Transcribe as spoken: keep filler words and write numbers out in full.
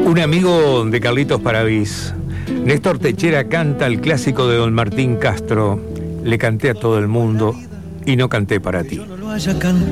Un amigo de Carlitos Paravís, Néstor Techera, canta el clásico de Don Martín Castro. Le canté a todo el mundo y no canté para ti.